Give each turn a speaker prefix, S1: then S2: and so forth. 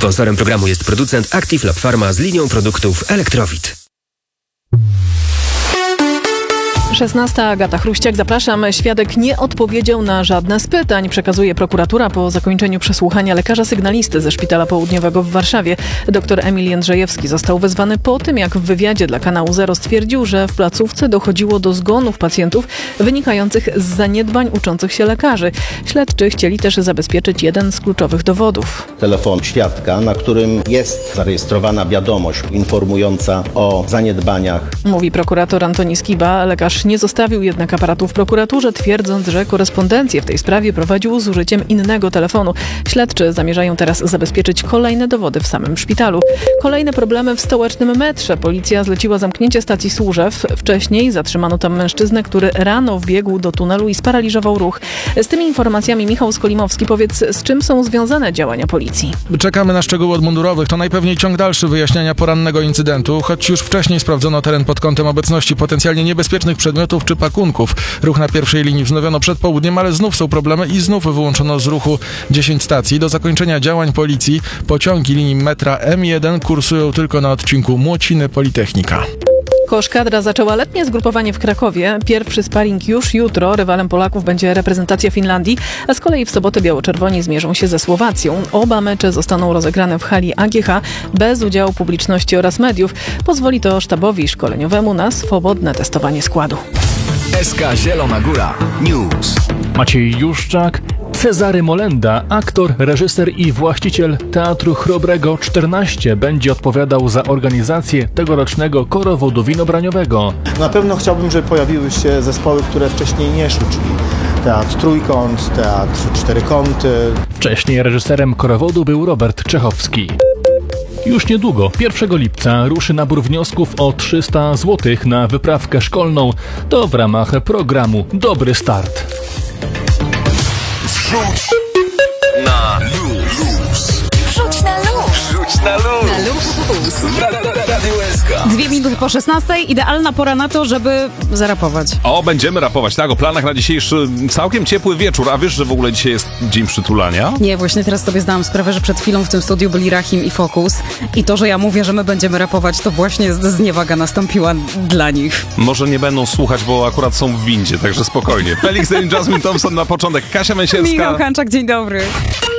S1: Sponsorem programu jest producent Active Lab Pharma z linią produktów Elektrowit.
S2: 16. Agata Chruściak, zapraszam. Świadek nie odpowiedział na żadne z pytań. Przekazuje prokuratura po zakończeniu przesłuchania lekarza sygnalisty ze Szpitala Południowego w Warszawie. Dr Emil Jędrzejewski został wezwany po tym, jak w wywiadzie dla kanału Zero stwierdził, że w placówce dochodziło do zgonów pacjentów wynikających z zaniedbań uczących się lekarzy. Śledczy chcieli też zabezpieczyć jeden z kluczowych dowodów.
S3: Telefon świadka, na którym jest zarejestrowana wiadomość informująca o zaniedbaniach.
S2: Mówi prokurator Antoni Skiba. Lekarz nie zostawił jednak aparatu w prokuraturze, twierdząc, że korespondencję w tej sprawie prowadził z użyciem innego telefonu. Śledczy zamierzają teraz zabezpieczyć kolejne dowody w samym szpitalu. Kolejne problemy w stołecznym metrze. Policja zleciła zamknięcie stacji Służew. Wcześniej zatrzymano tam mężczyznę, który rano wbiegł do tunelu i sparaliżował ruch. Z tymi informacjami Michał Skolimowski. Powiedz, z czym są związane działania policji?
S4: Czekamy na szczegóły od mundurowych. To najpewniej ciąg dalszy wyjaśniania porannego incydentu, choć już wcześniej sprawdzono teren pod kątem obecności potencjalnie niebezpiecznych przedmiotów czy pakunków. Ruch na pierwszej linii wznowiono przed południem, ale znów są problemy i znów wyłączono z ruchu 10 stacji. Do zakończenia działań policji pociągi linii metra M1 kursują tylko na odcinku Młociny-Politechnika.
S2: Koszkadra zaczęła letnie zgrupowanie w Krakowie. Pierwszy sparring już jutro. Rywalem Polaków będzie reprezentacja Finlandii, a z kolei w sobotę biało-czerwoni zmierzą się ze Słowacją. Oba mecze zostaną rozegrane w hali AGH bez udziału publiczności oraz mediów. Pozwoli to sztabowi szkoleniowemu na swobodne testowanie składu.
S5: SK Zielona Góra News.
S6: Maciej Juszczak, Cezary Molenda, aktor, reżyser i właściciel Teatru Chrobrego 14, będzie odpowiadał za organizację tegorocznego korowodu winobraniowego.
S7: Na pewno chciałbym, żeby pojawiły się zespoły, które wcześniej nie szły, czyli Teatr Trójkąt, Teatr Czterykąty.
S6: Wcześniej reżyserem korowodu był Robert Czechowski. Już niedługo, 1 lipca, ruszy nabór wniosków o 300 zł na wyprawkę szkolną. To w ramach programu Dobry Start.
S5: Wrzuć na luz.
S8: Wrzuć na luz.
S5: Wrzuć na luz.
S8: Na luz.
S5: Radio SK.
S8: 2 minuty po 16. Idealna pora na to, żeby zarapować.
S9: O, będziemy rapować, tak, o planach na dzisiejszy całkiem ciepły wieczór. A wiesz, że w ogóle dzisiaj jest dzień przytulania?
S8: Nie, właśnie teraz sobie zdałam sprawę, że przed chwilą w tym studiu byli Rahim i Focus. I to, że ja mówię, że my będziemy rapować, to właśnie zniewaga nastąpiła dla nich.
S9: Może nie będą słuchać, bo akurat są w windzie, także spokojnie. Felix i Jasmine Thompson na początek. Kasia Męsierska.
S8: Michał Hanczak, dzień dobry.